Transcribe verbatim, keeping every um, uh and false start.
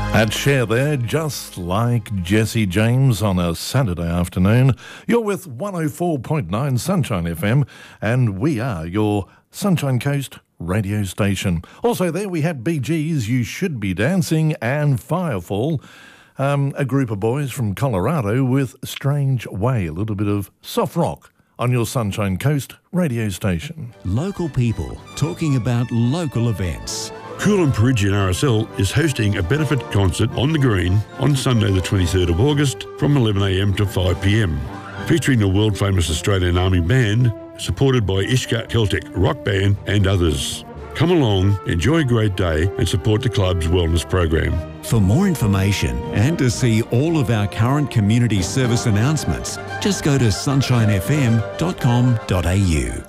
At Share there, just like Jesse James on a Saturday afternoon. You're with one oh four point nine Sunshine F M, and we are your Sunshine Coast radio station. Also there we had Bee Gees, You Should Be Dancing, and Firefall, um, a group of boys from Colorado with Strange Way, a little bit of soft rock on your Sunshine Coast radio station. Local people talking about local events. Coolum Peregian R S L is hosting a benefit concert on the Green on Sunday the twenty-third of August from eleven a m to five p m, featuring the world-famous Australian Army Band, supported by Ishka Celtic Rock Band and others. Come along, enjoy a great day and support the club's wellness program. For more information and to see all of our current community service announcements, just go to sunshine f m dot com dot a u.